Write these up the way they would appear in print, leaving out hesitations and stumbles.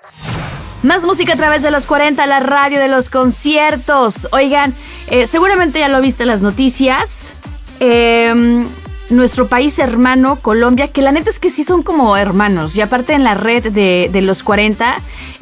Más música a través de los 40, la radio de los conciertos. Oigan, seguramente ya lo viste en las noticias. Nuestro país hermano, Colombia, que la neta es que sí son como hermanos. Y aparte en la red de los 40,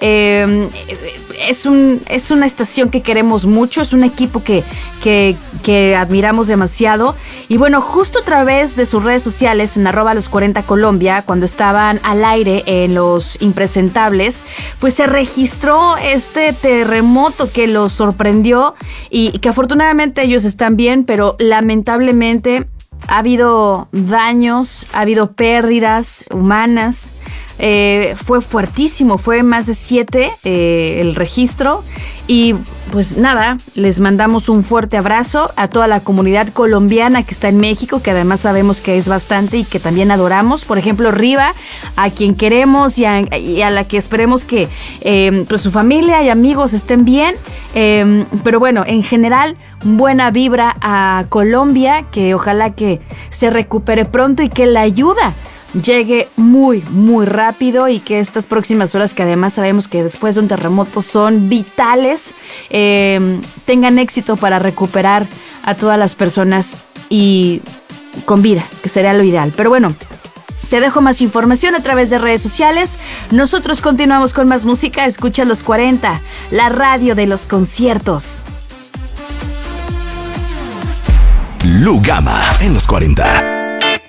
es una estación que queremos mucho, es un equipo que admiramos demasiado. Y bueno, justo a través de sus redes sociales, en @los40 Colombia, cuando estaban al aire en Los Impresentables, pues se registró este terremoto que los sorprendió y que afortunadamente ellos están bien, pero lamentablemente ha habido daños, ha habido pérdidas humanas. Fue fuertísimo, fue más de 7 el registro. Y pues nada, les mandamos un fuerte abrazo a toda la comunidad colombiana que está en México, que además sabemos que es bastante y que también adoramos. Por ejemplo, Riva, a quien queremos y a la que esperemos que pues su familia y amigos estén bien. Pero bueno, en general, buena vibra a Colombia, que ojalá que se recupere pronto y que la ayuda llegue muy, muy rápido y que estas próximas horas, que además sabemos que después de un terremoto son vitales, tengan éxito para recuperar a todas las personas y con vida, que sería lo ideal. Pero bueno, te dejo más información a través de redes sociales. Nosotros continuamos con más música. Escucha Los 40, la radio de los conciertos. Lugama en Los 40.